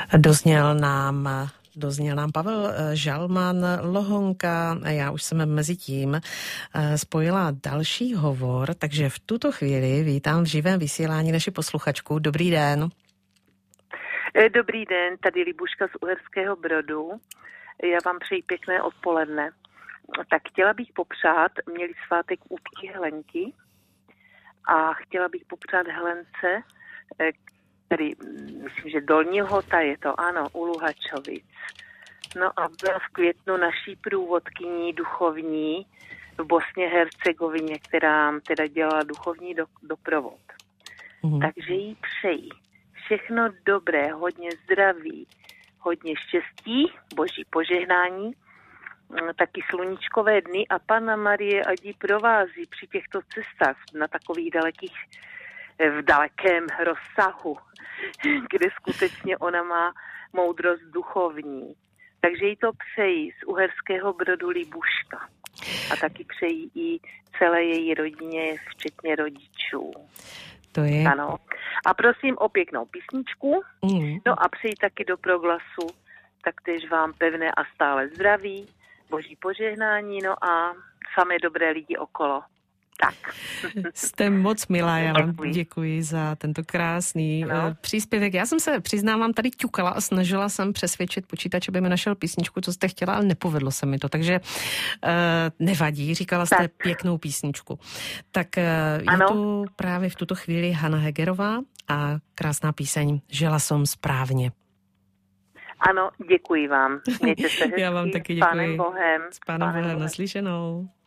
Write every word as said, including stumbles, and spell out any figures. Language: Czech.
Dozněl nám, dozněl nám Pavel Žalman, Lohonka. Já už jsem mezi tím spojila další hovor, takže v tuto chvíli vítám v živém vysílání naši posluchačku. Dobrý den. Dobrý den, tady Libuška z Uherského Brodu. Já vám přeji pěkné odpoledne. Tak chtěla bych popřát, měli svátek úpky Helenky a chtěla bych popřát Helence, který, myslím, že Dolní Lhota je to, ano, u Luhačovic. No a byla v květnu naší průvodkyní duchovní v Bosně Hercegovině, která teda dělala duchovní do, doprovod. Mm. Takže jí přeji všechno dobré, hodně zdraví, hodně štěstí, boží požehnání, taky sluníčkové dny a Panna Marie ať ji provází při těchto cestách na takových dalekých, v dalekém rozsahu, kde skutečně ona má moudrost duchovní. Takže jí to přeji z Uherského Brodu Libuška. A taky přeji i celé její rodině, včetně rodičů. To je... Ano. A prosím o pěknou písničku. Mm. No a přeji taky do proglasu, taktéž vám pevné a stále zdraví, boží požehnání, no a samé dobré lidi okolo. Tak. Jste moc milá, já vám děkuji za tento krásný no. příspěvek. Já jsem se, přiznávám, tady ťukala a snažila jsem přesvědčit počítač, aby mi našel písničku, co jste chtěla, ale nepovedlo se mi to, takže uh, nevadí, říkala jste tak. Pěknou písničku. Tak uh, je tu právě v tuto chvíli Hana Hegerová a krásná píseň Žila som správně. Ano, děkuji vám. Mějte se hezky. Já vám taky děkuji. S Pánem Bohem. S Pánem Bohem, naslyšenou.